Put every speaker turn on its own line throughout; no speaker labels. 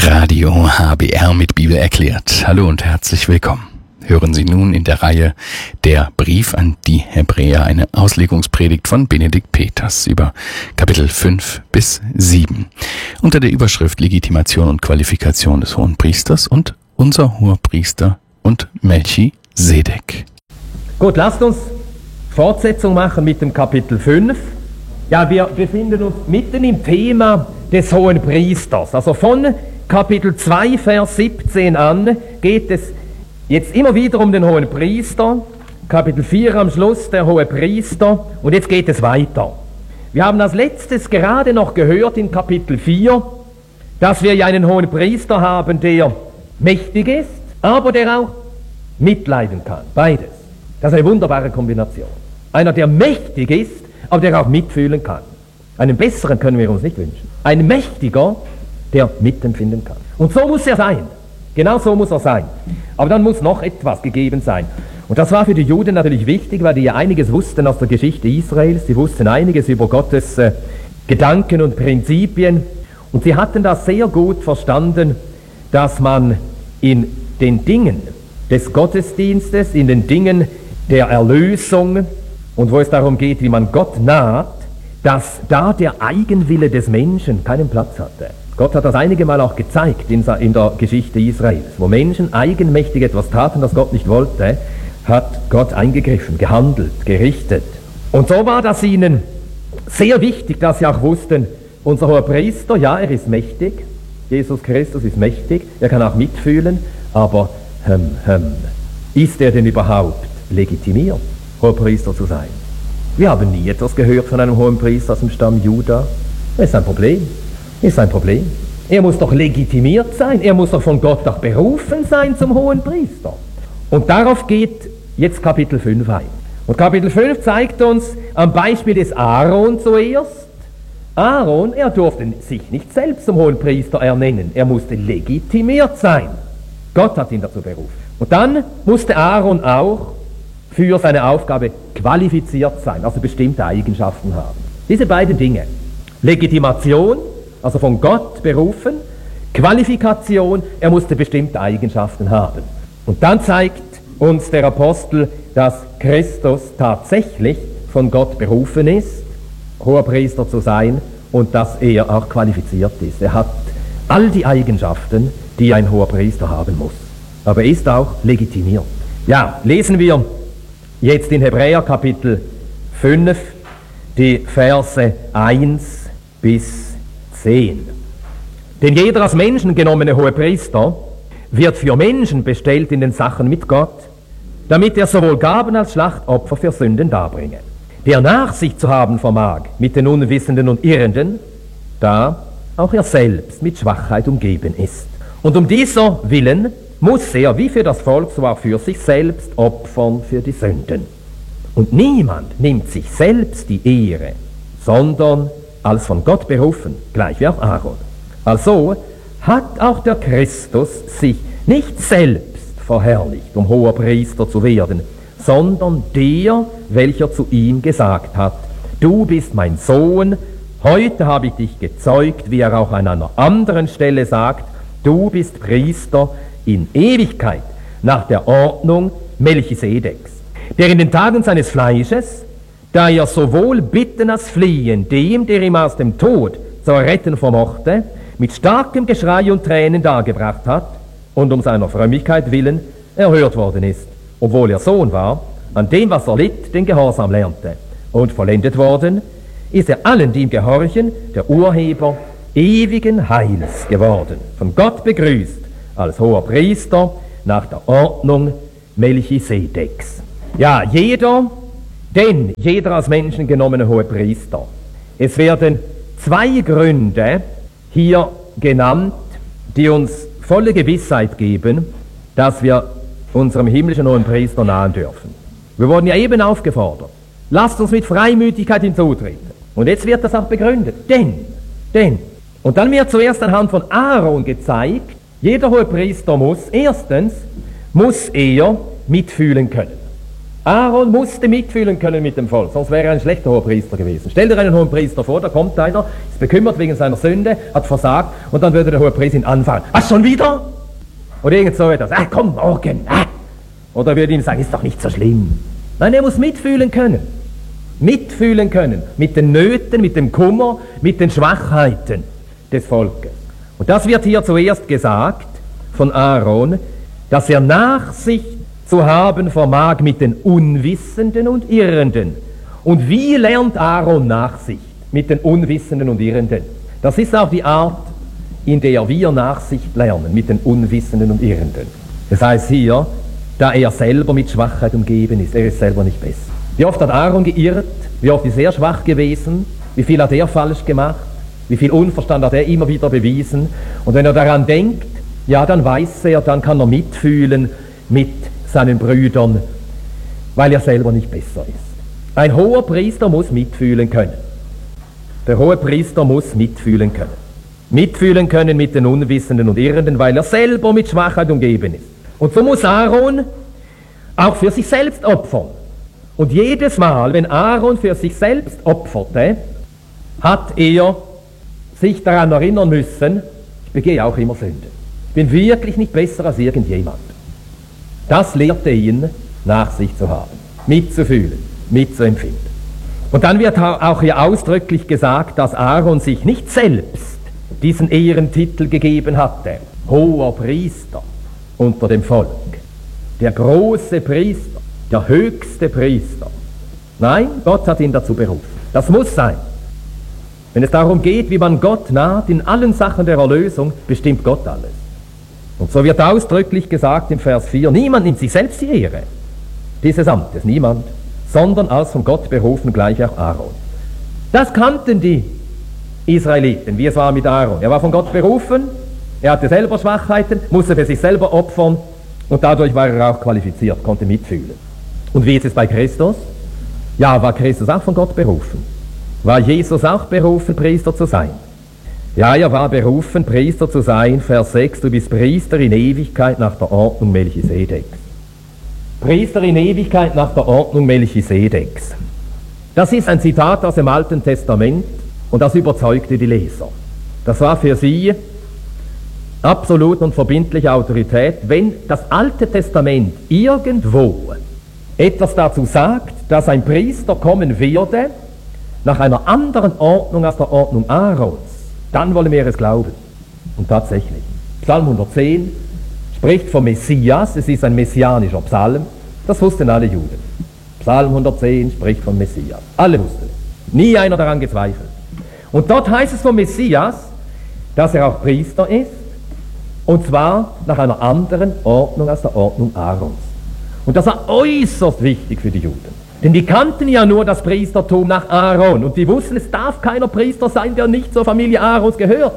Radio HBR mit Bibel erklärt. Hallo und herzlich willkommen. Hören Sie nun in der Reihe Der Brief an die Hebräer eine Auslegungspredigt von Benedikt Peters über Kapitel 5 bis 7 unter der Überschrift Legitimation und Qualifikation des Hohenpriesters und unser Hoherpriester und Melchisedek.
Gut, lasst uns Fortsetzung machen mit dem Kapitel 5. Ja, wir befinden uns mitten im Thema des Hohenpriesters. Also von Kapitel 2, Vers 17 an geht es jetzt immer wieder um den Hohenpriester. Kapitel 4 am Schluss der Hohenpriester und jetzt geht es weiter. Wir haben als letztes gerade noch gehört in Kapitel 4, dass wir ja einen Hohenpriester haben, der mächtig ist, aber der auch mitleiden kann. Beides. Das ist eine wunderbare Kombination. Einer, der mächtig ist, aber der auch mitfühlen kann. Einen besseren können wir uns nicht wünschen. Ein Mächtiger, der mitempfinden kann. Und so muss er sein. Genau so muss er sein. Aber dann muss noch etwas gegeben sein. Und das war für die Juden natürlich wichtig, weil die ja einiges wussten aus der Geschichte Israels. Sie wussten einiges über Gottes Gedanken und Prinzipien. Und sie hatten das sehr gut verstanden, dass man in den Dingen des Gottesdienstes, in den Dingen der Erlösung und wo es darum geht, wie man Gott naht, dass da der Eigenwille des Menschen keinen Platz hatte. Gott hat das einige Mal auch gezeigt in der Geschichte Israels. Wo Menschen eigenmächtig etwas taten, das Gott nicht wollte, hat Gott eingegriffen, gehandelt, gerichtet. Und so war das ihnen sehr wichtig, dass sie auch wussten, unser Hoherpriester, ja, er ist mächtig, Jesus Christus ist mächtig, er kann auch mitfühlen, aber ist er denn überhaupt legitimiert, Hohenpriester zu sein? Wir haben nie etwas gehört von einem Hohenpriester aus dem Stamm Juda. Das ist ein Problem. Er muss doch legitimiert sein. Er muss doch von Gott auch berufen sein zum Hohenpriester. Und darauf geht jetzt Kapitel 5 ein. Und Kapitel 5 zeigt uns am Beispiel des Aaron zuerst. Aaron, er durfte sich nicht selbst zum Hohenpriester ernennen. Er musste legitimiert sein. Gott hat ihn dazu berufen. Und dann musste Aaron auch für seine Aufgabe qualifiziert sein, also bestimmte Eigenschaften haben. Diese beiden Dinge, Legitimation, also von Gott berufen, Qualifikation, er musste bestimmte Eigenschaften haben. Und dann zeigt uns der Apostel, dass Christus tatsächlich von Gott berufen ist, Hoherpriester zu sein und dass er auch qualifiziert ist. Er hat all die Eigenschaften, die ein Hoherpriester haben muss. Aber er ist auch legitimiert. Ja, lesen wir jetzt in Hebräer Kapitel 5 die Verse 1 bis 10. Denn jeder als Menschen genommene Hohepriester wird für Menschen bestellt in den Sachen mit Gott, damit er sowohl Gaben als Schlachtopfer für Sünden darbringe, der Nachsicht zu haben vermag mit den Unwissenden und Irrenden, da auch er selbst mit Schwachheit umgeben ist. Und um dieser Willen muss er, wie für das Volk, so auch für sich selbst, opfern für die Sünden. Und niemand nimmt sich selbst die Ehre, sondern als von Gott berufen, gleich wie auch Aaron. Also hat auch der Christus sich nicht selbst verherrlicht, um Hoherpriester zu werden, sondern der, welcher zu ihm gesagt hat, du bist mein Sohn, heute habe ich dich gezeugt, wie er auch an einer anderen Stelle sagt, du bist Priester in Ewigkeit, nach der Ordnung Melchisedeks, der in den Tagen seines Fleisches, da er sowohl bitten als fliehen dem, der ihm aus dem Tod zu retten vermochte, mit starkem Geschrei und Tränen dargebracht hat und um seiner Frömmigkeit willen erhört worden ist, obwohl er Sohn war, an dem, was er litt, den Gehorsam lernte. Und vollendet worden ist er allen, die ihm gehorchen, der Urheber ewigen Heils geworden, von Gott begrüßt, als Hoherpriester nach der Ordnung Melchisedeks. Ja, jeder als Menschen genommene Hohepriester. Es werden zwei Gründe hier genannt, die uns volle Gewissheit geben, dass wir unserem himmlischen Hohenpriester nahen dürfen. Wir wurden ja eben aufgefordert, lasst uns mit Freimütigkeit hinzutreten. Und jetzt wird das auch begründet. Denn. Und dann wird zuerst anhand von Aaron gezeigt, jeder Hohepriester muss er mitfühlen können. Aaron musste mitfühlen können mit dem Volk, sonst wäre er ein schlechter Hohepriester gewesen. Stell dir einen Hohepriester vor, da kommt einer, ist bekümmert wegen seiner Sünde, hat versagt, und dann würde der Hohepriester ihn anfangen. Ach, schon wieder? Oder irgend so etwas. Komm, morgen. Oder würde ihm sagen, ist doch nicht so schlimm. Nein, er muss mitfühlen können. Mitfühlen können mit den Nöten, mit dem Kummer, mit den Schwachheiten des Volkes. Und das wird hier zuerst gesagt von Aaron, dass er Nachsicht zu haben vermag mit den Unwissenden und Irrenden. Und wie lernt Aaron Nachsicht mit den Unwissenden und Irrenden? Das ist auch die Art, in der wir Nachsicht lernen mit den Unwissenden und Irrenden. Das heißt hier, da er selber mit Schwachheit umgeben ist, er ist selber nicht besser. Wie oft hat Aaron geirrt, wie oft ist er schwach gewesen, wie viel hat er falsch gemacht, wie viel Unverstand hat er immer wieder bewiesen. Und wenn er daran denkt, ja, dann weiß er, dann kann er mitfühlen mit seinen Brüdern, weil er selber nicht besser ist. Ein hoher Priester muss mitfühlen können. Der hohe Priester muss mitfühlen können. Mitfühlen können mit den Unwissenden und Irrenden, weil er selber mit Schwachheit umgeben ist. Und so muss Aaron auch für sich selbst opfern. Und jedes Mal, wenn Aaron für sich selbst opferte, hat er sich daran erinnern müssen, ich begehe auch immer Sünde. Ich bin wirklich nicht besser als irgendjemand. Das lehrte ihn, Nachsicht zu haben, mitzufühlen, mitzuempfinden. Und dann wird auch hier ausdrücklich gesagt, dass Aaron sich nicht selbst diesen Ehrentitel gegeben hatte, hoher Priester unter dem Volk, der große Priester, der höchste Priester. Nein, Gott hat ihn dazu berufen. Das muss sein. Wenn es darum geht, wie man Gott naht, in allen Sachen der Erlösung, bestimmt Gott alles. Und so wird ausdrücklich gesagt im Vers 4, niemand nimmt sich selbst die Ehre dieses Amtes, niemand, sondern als von Gott berufen, gleich auch Aaron. Das kannten die Israeliten, wie es war mit Aaron. Er war von Gott berufen, er hatte selber Schwachheiten, musste für sich selber opfern und dadurch war er auch qualifiziert, konnte mitfühlen. Und wie ist es bei Christus? Ja, war Christus auch von Gott berufen? War Jesus auch berufen, Priester zu sein? Ja, er war berufen, Priester zu sein. Vers 6, du bist Priester in Ewigkeit nach der Ordnung Melchisedeks. Priester in Ewigkeit nach der Ordnung Melchisedeks. Das ist ein Zitat aus dem Alten Testament und das überzeugte die Leser. Das war für sie absolut und verbindliche Autorität, wenn das Alte Testament irgendwo etwas dazu sagt, dass ein Priester kommen werde nach einer anderen Ordnung als der Ordnung Aarons, dann wollen wir es glauben. Und tatsächlich, Psalm 110 spricht vom Messias, es ist ein messianischer Psalm, das wussten alle Juden. Psalm 110 spricht vom Messias, alle wussten es, nie einer daran gezweifelt. Und dort heißt es vom Messias, dass er auch Priester ist, und zwar nach einer anderen Ordnung als der Ordnung Aarons. Und das war äußerst wichtig für die Juden. Denn die kannten ja nur das Priestertum nach Aaron und die wussten, es darf keiner Priester sein, der nicht zur Familie Aarons gehört.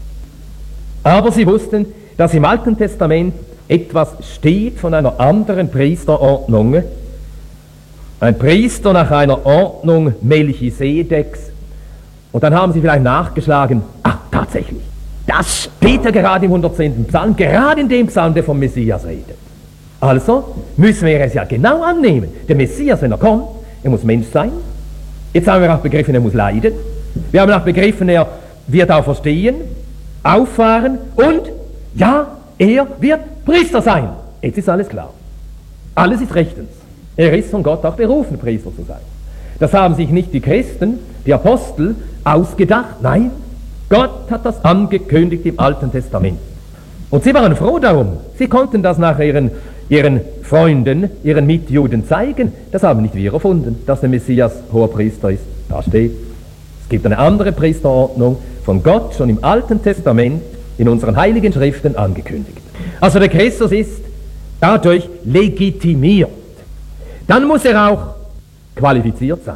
Aber sie wussten, dass im Alten Testament etwas steht von einer anderen Priesterordnung. Ein Priester nach einer Ordnung Melchisedeks. Und dann haben sie vielleicht nachgeschlagen, ach tatsächlich, das steht ja gerade im 110. Psalm, gerade in dem Psalm, der vom Messias redet. Also müssen wir es ja genau annehmen. Der Messias, wenn er kommt, er muss Mensch sein. Jetzt haben wir auch begriffen, er muss leiden. Wir haben auch begriffen, er wird auch verstehen, auffahren und ja, er wird Priester sein. Jetzt ist alles klar. Alles ist rechtens. Er ist von Gott auch berufen, Priester zu sein. Das haben sich nicht die Christen, die Apostel, ausgedacht. Nein, Gott hat das angekündigt im Alten Testament. Und sie waren froh darum. Sie konnten das nach ihren Freunden, ihren Mitjuden zeigen. Das haben nicht wir erfunden, dass der Messias hoher Priester ist. Da steht. Es gibt eine andere Priesterordnung von Gott schon im Alten Testament in unseren heiligen Schriften angekündigt. Also der Christus ist dadurch legitimiert. Dann muss er auch qualifiziert sein.